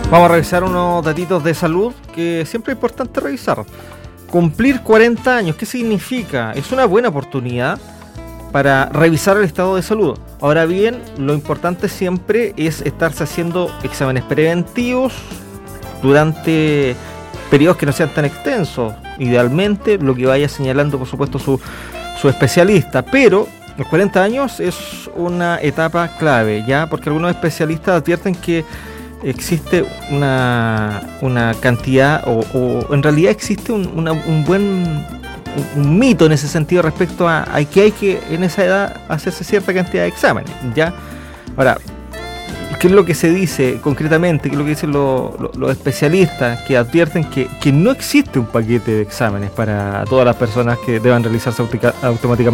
Vamos a revisar unos datitos de salud que siempre es importante revisar. Cumplir 40 años, ¿qué significa? Es una buena oportunidad para revisar el estado de salud. Ahora bien, lo importante siempre es estarse haciendo exámenes preventivos durante periodos que no sean tan extensos. Idealmente, lo que vaya señalando, por supuesto, su especialista. Pero los 40 años es una etapa clave, ¿ya? Porque algunos especialistas advierten que existe una cantidad, o en realidad existe un mito en ese sentido respecto a que hay que en esa edad hacerse cierta cantidad de exámenes, ¿ya? Ahora, ¿qué es lo que se dice concretamente? ¿Qué es lo que dicen los especialistas que advierten que no existe un paquete de exámenes para todas las personas que deban realizarse automáticamente